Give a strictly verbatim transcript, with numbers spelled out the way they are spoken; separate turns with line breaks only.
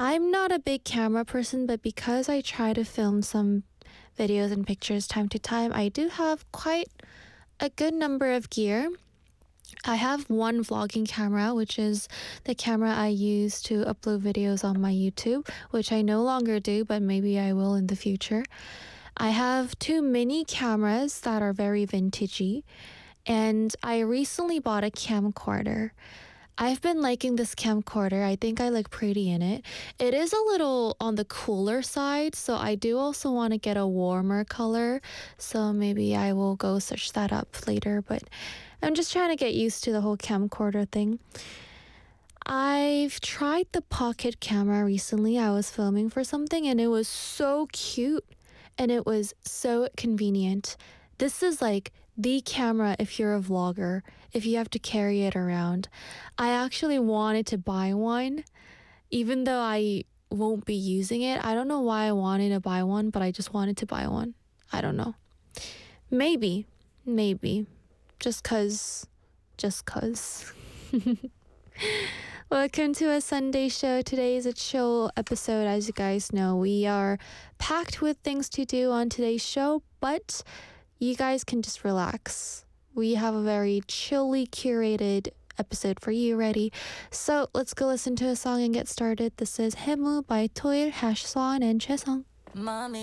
I'm not a big camera person, but because I try to film some videos and pictures time to time, I do have quite a good number of gear. I have one vlogging camera, which is the camera I use to upload videos on my YouTube, which I no longer do, but maybe I will in the future. I have two mini cameras that are very vintagey, and I recently bought a camcorder. I've been liking this camcorder. I think I look pretty in it. It is a little on the cooler side, so I do also want to get a warmer color. So maybe I will go search that up later, but I'm just trying to get used to the whole camcorder thing. I've tried the pocket camera recently. I was filming for something and it was so cute and it was so convenient. This is like the camera if you're a vlogger, if you have to carry it around. I actually wanted to buy one, even though I won't be using it. I don't know why I wanted to buy one, but I just wanted to buy one. I don't know. Maybe, maybe. Just cause, just cause. Welcome to a Sunday show. Today is a chill episode. As you guys know, we are packed with things to do on today's show, but you guys can just relax. We have a very chilly curated episode for you ready. So let's go listen to a song and get started. This is Hemu by Toil, Hash Swan, and Chesung. Mommy.